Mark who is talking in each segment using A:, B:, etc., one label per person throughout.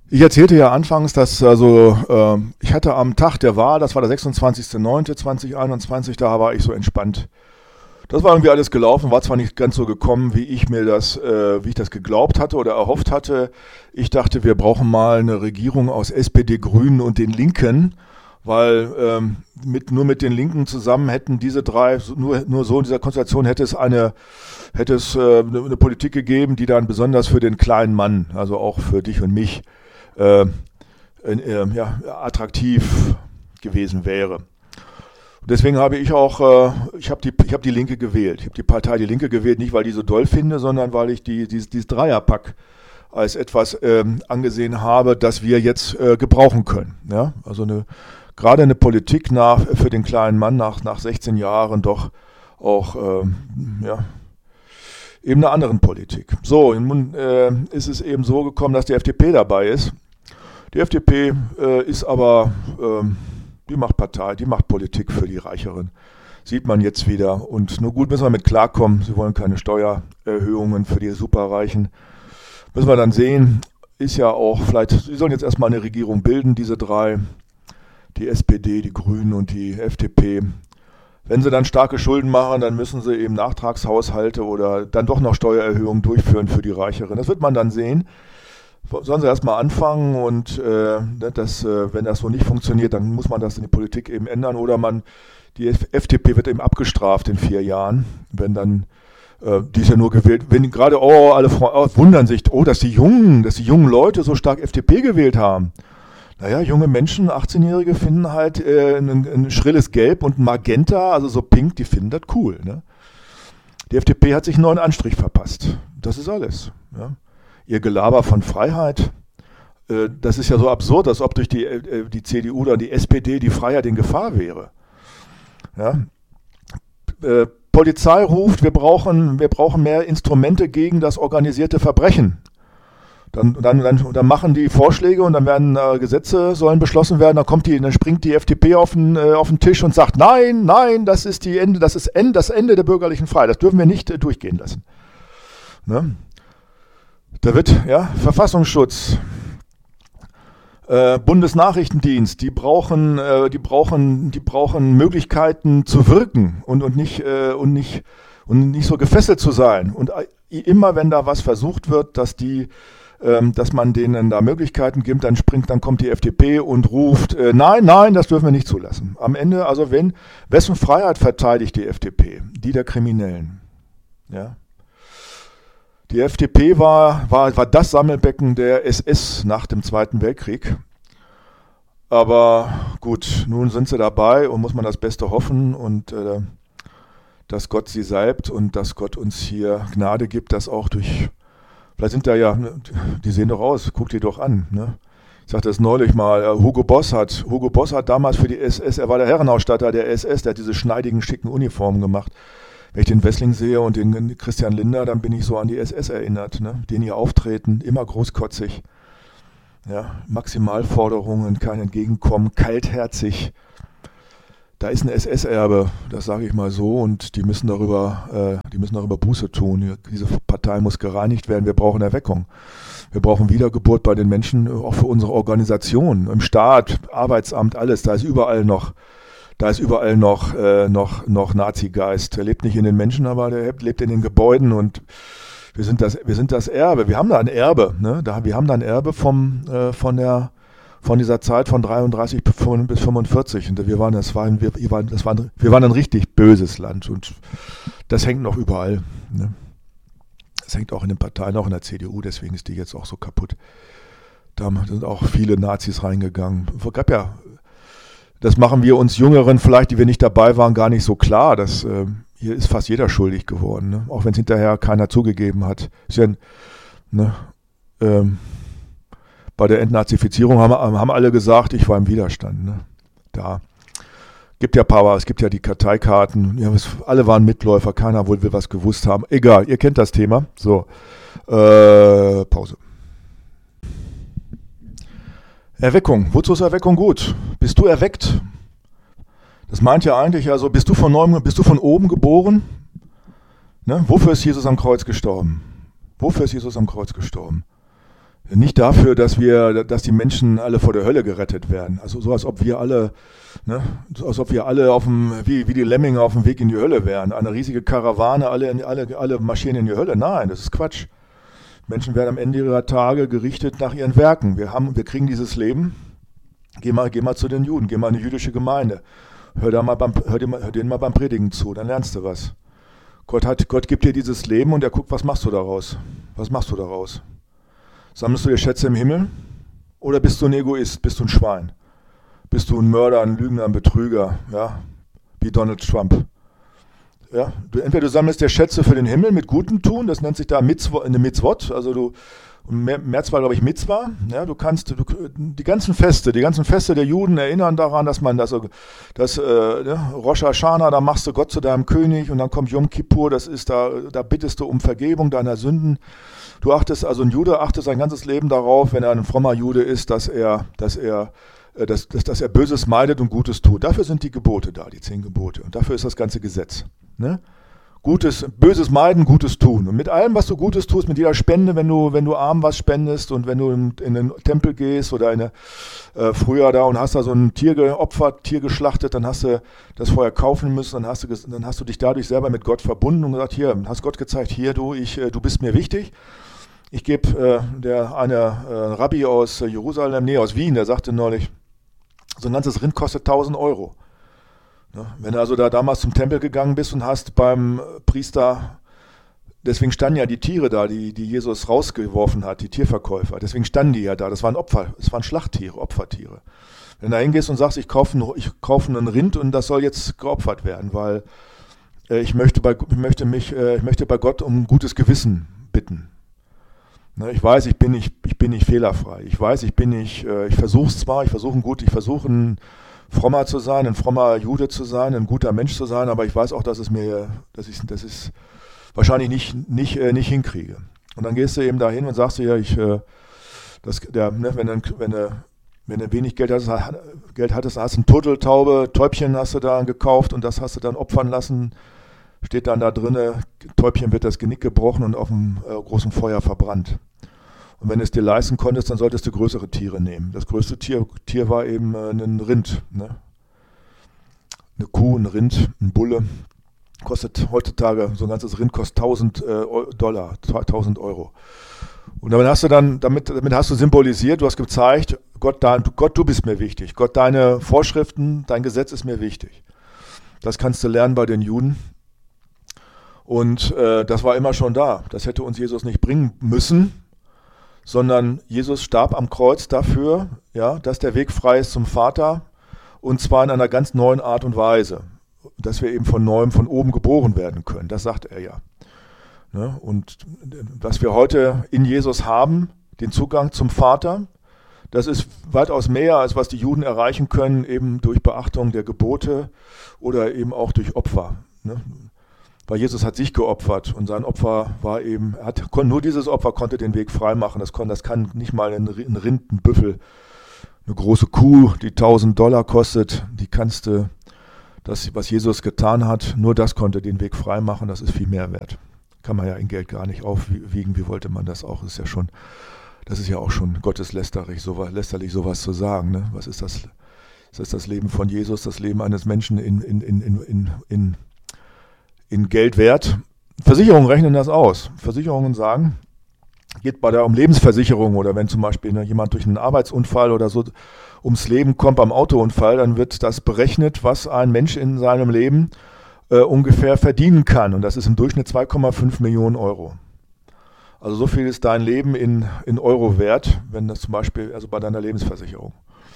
A: Ich erzählte ja anfangs, dass ich hatte am Tag der Wahl, das war der 26.09.2021, da war ich so entspannt. Das war irgendwie alles gelaufen, war zwar nicht ganz so gekommen, wie ich das geglaubt hatte oder erhofft hatte. Ich dachte, wir brauchen mal eine Regierung aus SPD, Grünen und den Linken, weil nur mit den Linken zusammen hätten diese drei, nur so in dieser Konstellation hätte es eine Politik gegeben, die dann besonders für den kleinen Mann, also auch für dich und mich, attraktiv gewesen wäre. Und deswegen habe ich auch, ich habe die Linke gewählt. Ich habe die Partei Die Linke gewählt, nicht weil ich die so doll finde, sondern weil ich dieses Dreierpack als etwas angesehen habe, das wir jetzt gebrauchen können. Ja? Also gerade eine Politik für den kleinen Mann nach 16 Jahren doch auch eben einer anderen Politik. So, nun ist es eben so gekommen, dass die FDP dabei ist. Die FDP ist aber, die macht Partei, die macht Politik für die Reicheren. Sieht man jetzt wieder. Und nur gut müssen wir mit klarkommen. Sie wollen keine Steuererhöhungen für die Superreichen. Müssen wir dann sehen. Ist ja auch vielleicht, sie sollen jetzt erstmal eine Regierung bilden, diese drei. Die SPD, die Grünen und die FDP. Wenn sie dann starke Schulden machen, dann müssen sie eben Nachtragshaushalte oder dann doch noch Steuererhöhungen durchführen für die Reicheren. Das wird man dann sehen. Sollen sie erstmal anfangen und wenn das so nicht funktioniert, dann muss man das in die Politik eben ändern oder die FDP wird eben abgestraft in 4 Jahren, wenn dann, die ist ja nur gewählt, wenn gerade, alle wundern sich, dass die jungen Leute so stark FDP gewählt haben. Naja, junge Menschen, 18-Jährige finden halt ein schrilles Gelb und ein Magenta, also so pink, die finden das cool. Ne? Die FDP hat sich einen neuen Anstrich verpasst. Das ist alles. Ja? Ihr Gelaber von Freiheit, das ist ja so absurd, als ob durch die CDU oder die SPD die Freiheit in Gefahr wäre. Ja? Polizei ruft, wir brauchen mehr Instrumente gegen das organisierte Verbrechen. Dann machen die Vorschläge und dann werden Gesetze sollen beschlossen werden. Dann springt die FDP auf den Tisch und sagt, nein, das ist das Ende der bürgerlichen Freiheit. Das dürfen wir nicht durchgehen lassen. Ne? Da wird Verfassungsschutz, Bundesnachrichtendienst, die brauchen Möglichkeiten zu wirken und nicht so gefesselt zu sein. Und immer wenn da was versucht wird, dass man denen da Möglichkeiten gibt, dann kommt die FDP und ruft, nein, das dürfen wir nicht zulassen. Am Ende, also wessen Freiheit verteidigt die FDP? Die der Kriminellen. Ja. Die FDP war das Sammelbecken der SS nach dem Zweiten Weltkrieg. Aber gut, nun sind sie dabei und muss man das Beste hoffen und dass Gott sie salbt und dass Gott uns hier Gnade gibt, dass auch vielleicht sind da ja, die sehen doch aus, guck die doch an. Ne? Ich sagte das neulich mal, Hugo Boss hat damals für die SS, er war der Herrenausstatter der SS, der hat diese schneidigen, schicken Uniformen gemacht. Wenn ich den Wessling sehe und den Christian Linder, dann bin ich so an die SS erinnert, ne? Den ihr Auftreten, immer großkotzig, ja? Maximalforderungen, kein Entgegenkommen, kaltherzig. Da ist ein SS-Erbe, das sage ich mal so, und die müssen darüber Buße tun. Diese Partei muss gereinigt werden. Wir brauchen Erweckung. Wir brauchen Wiedergeburt bei den Menschen, auch für unsere Organisation, im Staat, Arbeitsamt, alles. Da ist überall noch Nazi-Geist. Der lebt nicht in den Menschen, aber der lebt in den Gebäuden und wir sind das Erbe. Wir haben da ein Erbe, ne? Wir haben da ein Erbe von dieser Zeit von 33 bis 45 und wir waren ein richtig böses Land und das hängt noch überall. Ne? Das hängt auch in den Parteien, auch in der CDU, deswegen ist die jetzt auch so kaputt. Da sind auch viele Nazis reingegangen. Das machen wir uns Jüngeren vielleicht, die wir nicht dabei waren, gar nicht so klar. Hier ist fast jeder schuldig geworden, ne? Auch wenn es hinterher keiner zugegeben hat. Bei der Entnazifizierung haben alle gesagt, ich war im Widerstand. Ne? Es gibt ja die Karteikarten, ja, alle waren Mitläufer, keiner will was gewusst haben. Egal, ihr kennt das Thema. So, Pause. Erweckung. Wozu ist Erweckung gut? Bist du erweckt? Das meint ja eigentlich, also bist du von oben geboren? Ne? Wofür ist Jesus am Kreuz gestorben? Nicht dafür, dass die Menschen alle vor der Hölle gerettet werden. Also so, als ob wir alle, ne, so als ob wir alle wie die Lemminge auf dem Weg in die Hölle wären. Eine riesige Karawane, alle marschieren in die Hölle. Nein, das ist Quatsch. Menschen werden am Ende ihrer Tage gerichtet nach ihren Werken. Wir kriegen dieses Leben. Geh mal zu den Juden, geh mal in eine jüdische Gemeinde. Hör denen mal beim Predigen zu, dann lernst du was. Gott gibt dir dieses Leben und er guckt, was machst du daraus? Was machst du daraus? Sammelst du dir Schätze im Himmel? Oder bist du ein Egoist? Bist du ein Schwein? Bist du ein Mörder, ein Lügner, ein Betrüger? Ja? Wie Donald Trump. Ja? Entweder du sammelst dir Schätze für den Himmel mit gutem Tun, das nennt sich da eine Mitzvot, also mehr zwar, glaube ich, Mitzvah. Ja? Die ganzen Feste der Juden erinnern daran, dass man Rosh Hashanah, da machst du Gott zu deinem König und dann kommt Yom Kippur, da bittest du um Vergebung deiner Sünden. Ein Jude achtet sein ganzes Leben darauf, wenn er ein frommer Jude ist, dass er Böses meidet und Gutes tut. Dafür sind die Gebote da, die 10 Gebote. Und dafür ist das ganze Gesetz. Ne? Böses meiden, Gutes tun. Und mit allem, was du Gutes tust, mit jeder Spende, wenn du arm was spendest und wenn du in den Tempel gehst oder früher da und hast da so ein Tier geopfert, Tier geschlachtet, dann hast du das vorher kaufen müssen, dann hast du dich dadurch selber mit Gott verbunden und gesagt, hier, hast Gott gezeigt, hier du bist mir wichtig. Ich gebe Rabbi aus aus Wien, der sagte neulich, so ein ganzes Rind kostet 1.000 Euro. Ne? Wenn du also da damals zum Tempel gegangen bist und hast beim Priester, deswegen standen ja die Tiere da, die Jesus rausgeworfen hat, die Tierverkäufer, deswegen standen die ja da, das waren Schlachttiere, Opfertiere. Wenn du da hingehst und sagst, ich kaufe ein Rind und das soll jetzt geopfert werden, weil ich möchte bei Gott um ein gutes Gewissen bitten. Ich weiß, ich bin nicht fehlerfrei. Ich weiß, ich versuche ein frommer zu sein, ein frommer Jude zu sein, ein guter Mensch zu sein, aber ich weiß auch, dass ich wahrscheinlich nicht hinkriege. Und dann gehst du eben dahin und sagst dir, wenn du wenig Geld hattest, hast du ein Turteltaube, Täubchen hast du da gekauft und das hast du dann opfern lassen. Steht dann da drinne, Täubchen wird das Genick gebrochen und auf dem großen Feuer verbrannt. Und wenn du es dir leisten konntest, dann solltest du größere Tiere nehmen. Das größte Tier war eben ein Rind. Ne? Eine Kuh, ein Rind, ein Bulle. Kostet heutzutage, so ein ganzes Rind kostet $1.000, 1.000 Euro. Und damit hast du symbolisiert, du hast gezeigt, Gott, du bist mir wichtig. Gott, deine Vorschriften, dein Gesetz ist mir wichtig. Das kannst du lernen bei den Juden. Und das war immer schon da. Das hätte uns Jesus nicht bringen müssen, sondern Jesus starb am Kreuz dafür, ja, dass der Weg frei ist zum Vater und zwar in einer ganz neuen Art und Weise. Dass wir eben von neuem, von oben geboren werden können. Das sagt er ja. Ne? Und was wir heute in Jesus haben, den Zugang zum Vater, das ist weitaus mehr, als was die Juden erreichen können, eben durch Beachtung der Gebote oder eben auch durch Opfer. Ne? Weil Jesus hat sich geopfert und sein Opfer war eben, nur dieses Opfer konnte den Weg frei machen. Das kann nicht mal ein Rind, ein Büffel, eine große Kuh, die $1.000 kostet, die kannst du, das, was Jesus getan hat, nur das konnte den Weg frei machen, das ist viel mehr wert. Kann man ja in Geld gar nicht aufwiegen, wie wollte man das auch, das ist ja auch schon gotteslästerlich, sowas zu sagen. Ne? Was ist das? Ist das Leben von Jesus, das Leben eines Menschen in Geld wert? Versicherungen rechnen das aus. Versicherungen sagen, geht bei der um Lebensversicherung oder wenn zum Beispiel jemand durch einen Arbeitsunfall oder so ums Leben kommt beim Autounfall, dann wird das berechnet, was ein Mensch in seinem Leben ungefähr verdienen kann. Und das ist im Durchschnitt 2,5 Millionen Euro. Also so viel ist dein Leben in Euro wert, wenn das zum Beispiel, also bei deiner Lebensversicherung.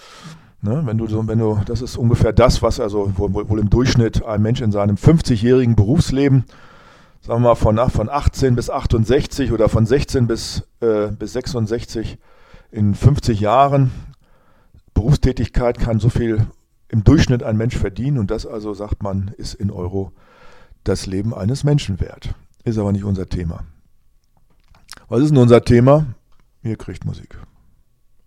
A: Ne, das ist ungefähr das, was also wohl im Durchschnitt ein Mensch in seinem 50-jährigen Berufsleben, sagen wir mal von 18 bis 68 oder von 16 bis 66 in 50 Jahren Berufstätigkeit kann so viel im Durchschnitt ein Mensch verdienen und das also, sagt man, ist in Euro das Leben eines Menschen wert. Ist aber nicht unser Thema. Was ist denn unser Thema? Ihr kriegt Musik.